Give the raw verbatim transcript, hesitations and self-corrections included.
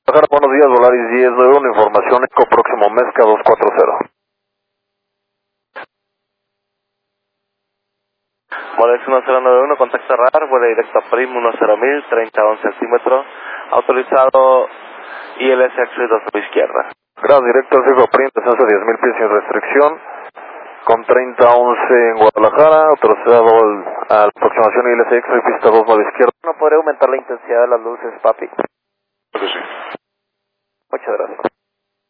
Guadalajara, buenos días, Volaris diez nueve uno, información Eco, próximo Mezca dos cuatro cero. Volaris uno cero nueve uno, contacto radar, vuelo directo a Prim uno cero mil, treinta once altímetro, autorizado I L S Access dos a la izquierda. Gracias, directo al Fico Prim, descenso diez mil pies sin restricción, con treinta once en Guadalajara, autorizado al, a la aproximación I L S Access, pista dos a la izquierda. ¿No podría aumentar la intensidad de las luces, papi? Creo que sí. Muchas gracias.